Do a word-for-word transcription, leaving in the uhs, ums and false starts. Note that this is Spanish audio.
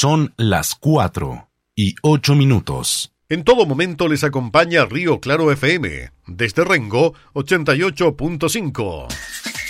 Son las cuatro y ocho minutos. En todo momento les acompaña Río Claro F M, desde Rengo ochenta y ocho punto cinco.